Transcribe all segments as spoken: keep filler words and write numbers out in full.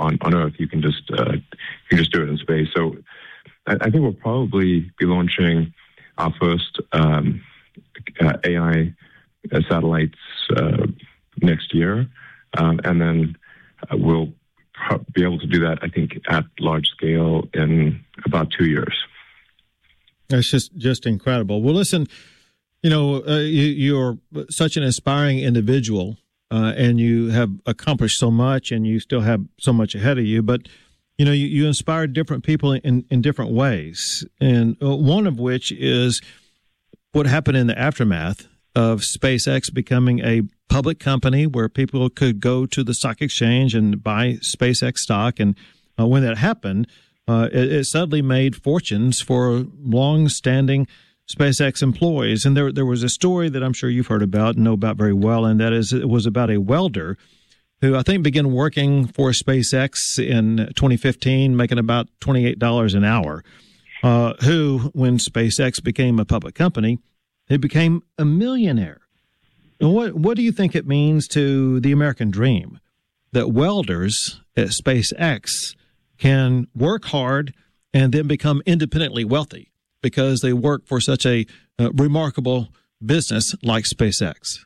on, on Earth. You can just uh, you can just do it in space. So I, I think we'll probably be launching our first um, uh, A I satellites uh, next year, um, and then uh, we'll pro- be able to do that, I think, at large scale in about two years. That's just, just incredible. Well, listen, you know, uh, you, you're such an inspiring individual, uh, and you have accomplished so much, and you still have so much ahead of you. But, you know, you, you inspire different people in, in different ways, and uh, one of which is what happened in the aftermath of SpaceX becoming a public company where people could go to the stock exchange and buy SpaceX stock. And uh, when that happened, Uh, it, it suddenly made fortunes for long-standing SpaceX employees. And there there was a story that I'm sure you've heard about and know about very well, and that is it was about a welder who I think began working for SpaceX in twenty fifteen, making about twenty-eight dollars an hour, uh, who, when SpaceX became a public company, he became a millionaire. And what, what do you think it means to the American dream that welders at SpaceX can work hard and then become independently wealthy because they work for such a uh, remarkable business like SpaceX?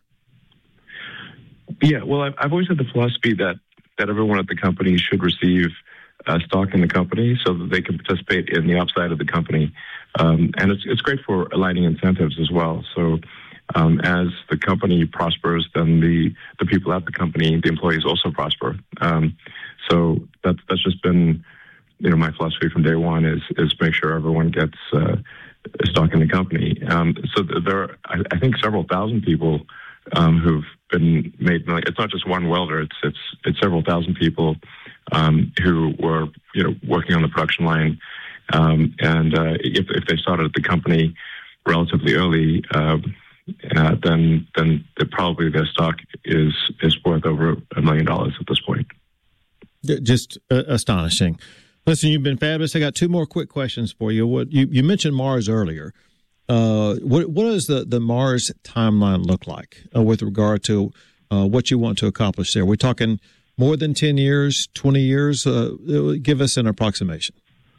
Yeah, well, I've, I've always had the philosophy that, that everyone at the company should receive uh, stock in the company so that they can participate in the upside of the company. Um, and it's it's great for aligning incentives as well. So um, as the company prospers, then the, the people at the company, the employees, also prosper. Um, so that's that's just been, you know, my philosophy from day one is is make sure everyone gets uh, stock in the company. Um, so there are, I, I think, several thousand people um, who've been made. It's not just one welder; it's it's it's several thousand people um, who were, you know, working on the production line. Um, and uh, if if they started at the company relatively early, uh, uh, then then the, probably their stock is is worth over a million dollars at this point. Just uh, astonishing. Listen, you've been fabulous. I got two more quick questions for you. What you, you mentioned Mars earlier. Uh, what what does the, the Mars timeline look like uh, with regard to uh, what you want to accomplish there? We're talking more than ten years, twenty years? Uh, give us an approximation.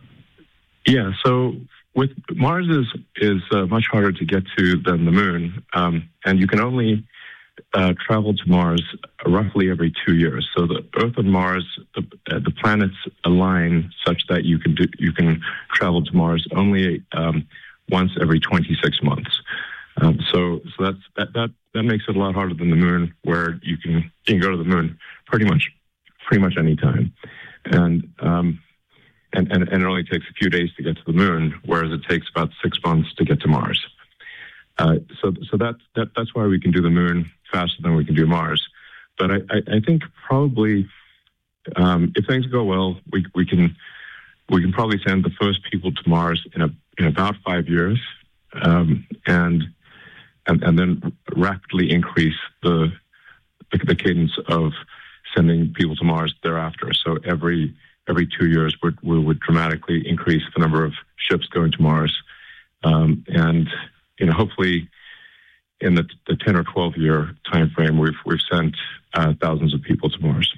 Yeah, so with Mars is is uh, much harder to get to than the Moon, um, and you can only uh, travel to Mars roughly every two years. So the Earth and Mars, the, uh, the planets align such that you can do, you can travel to Mars only um, once every twenty-six months. Um, so so that's that, that that makes it a lot harder than the Moon, where you can you can go to the Moon pretty much pretty much any time, and um, and, and and it only takes a few days to get to the Moon, whereas it takes about six months to get to Mars. Uh, so so that, that that's why we can do the Moon faster than we can do Mars. But I, I, I think probably um, if things go well, we we can we can probably send the first people to Mars in a in about five years, um, and and and then rapidly increase the, the the cadence of sending people to Mars thereafter. So every every two years, we we would dramatically increase the number of ships going to Mars, um, and you know, hopefully, in the, the ten or twelve year time frame, we've we've sent uh, thousands of people to Mars.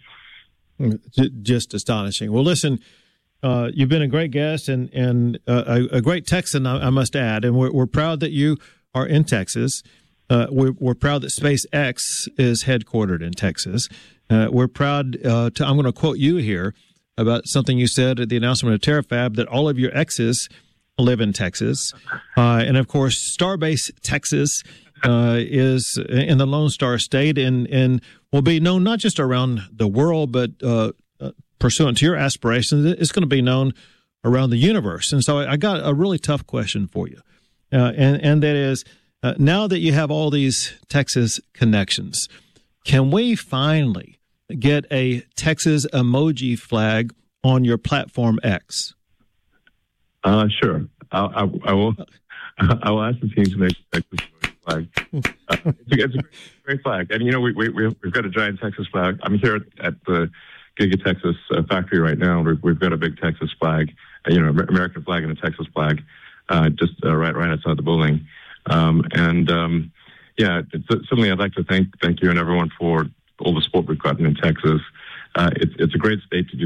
Just astonishing. Well, listen, uh, you've been a great guest and and uh, a, a great Texan, I, I must add, and we're, we're proud that you are in Texas. Uh, we're, we're proud that SpaceX is headquartered in Texas. Uh, we're proud uh, to. I'm going to quote you here about something you said at the announcement of TerraFab, that all of your exes live in Texas. Uh, and, of course, Starbase Texas uh, is in the Lone Star State and, and will be known not just around the world, but uh, uh, pursuant to your aspirations, it's going to be known around the universe. And so I, I got a really tough question for you. Uh, and, and that is, uh, now that you have all these Texas connections, can we finally get a Texas emoji flag on your platform X? Uh, sure. I'll, I, I will. I will ask the team to make a Texas flag. Uh, it's, a, it's a great, great flag, and you know we, we we've got a giant Texas flag. I'm here at the Giga Texas uh, factory right now. We've, we've got a big Texas flag, uh, you know, American flag and a Texas flag, uh, just uh, right right outside the building. Um, and um, yeah, it's, certainly I'd like to thank thank you and everyone for all the support we've gotten in Texas. Uh, it's it's a great state to do